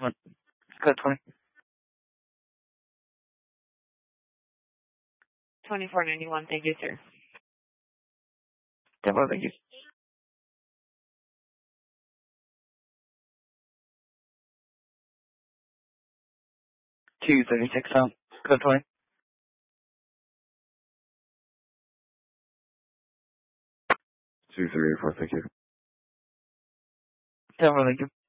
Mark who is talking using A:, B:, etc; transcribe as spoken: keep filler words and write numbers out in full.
A: One. Code twenty.
B: twenty-four ninety-one, thank you, sir.
A: ten four, thank you. two thirty-six, um, code twenty.
C: two three eight four, thank you.
A: ten four, thank you.